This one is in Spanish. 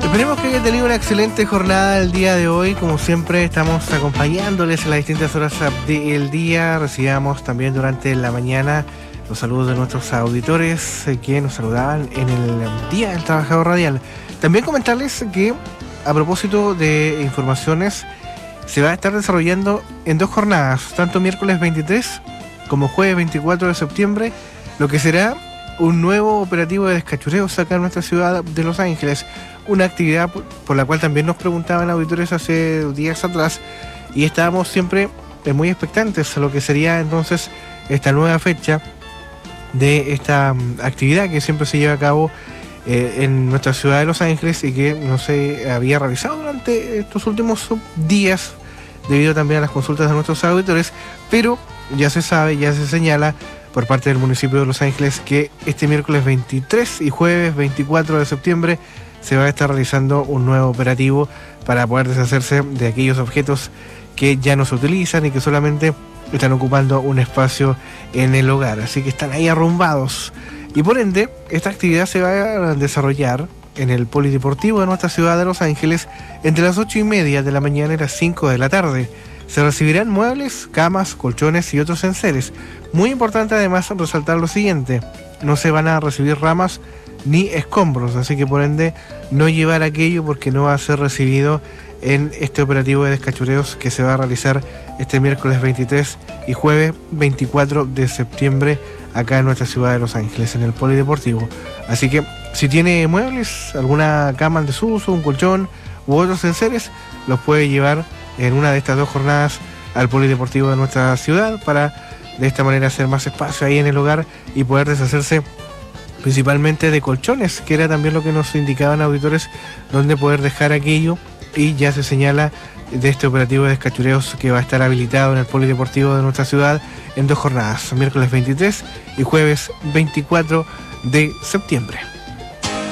Esperemos que hayan tenido una excelente jornada el día de hoy. Como siempre, estamos acompañándoles en las distintas horas del día. Recibamos también durante la mañana los saludos de nuestros auditores que nos saludaban en el Día del Trabajador Radial. También comentarles que, a propósito de informaciones, se va a estar desarrollando en 2 jornadas, tanto miércoles 23 como jueves 24 de septiembre, lo que será un nuevo operativo de descachureos acá en nuestra ciudad de Los Ángeles. Una actividad por la cual también nos preguntaban auditores hace días atrás y estábamos siempre muy expectantes a lo que sería entonces esta nueva fecha de esta actividad que siempre se lleva a cabo en nuestra ciudad de Los Ángeles y que no se había realizado durante estos últimos días debido también a las consultas de nuestros auditores, pero ya se sabe, ya se señala por parte del municipio de Los Ángeles que este miércoles 23 y jueves 24 de septiembre se va a estar realizando un nuevo operativo para poder deshacerse de aquellos objetos que ya no se utilizan y que solamente están ocupando un espacio en el hogar. Así que están ahí arrumbados. Y por ende, esta actividad se va a desarrollar en el polideportivo de nuestra ciudad de Los Ángeles entre las 8:30 de la mañana y las 5 de la tarde. Se recibirán muebles, camas, colchones y otros enseres. Muy importante además resaltar lo siguiente: no se van a recibir ramas ni escombros, así que por ende no llevar aquello porque no va a ser recibido en este operativo de descachureos que se va a realizar este miércoles 23 y jueves 24 de septiembre acá en nuestra ciudad de Los Ángeles, en el polideportivo. Así que si tiene muebles, alguna cama en desuso, un colchón u otros enseres, los puede llevar en una de estas 2 jornadas al polideportivo de nuestra ciudad para de esta manera hacer más espacio ahí en el hogar y poder deshacerse principalmente de colchones, que era también lo que nos indicaban auditores, donde poder dejar aquello, y ya se señala de este operativo de descachureos que va a estar habilitado en el polideportivo de nuestra ciudad en 2 jornadas, miércoles 23 y jueves 24 de septiembre.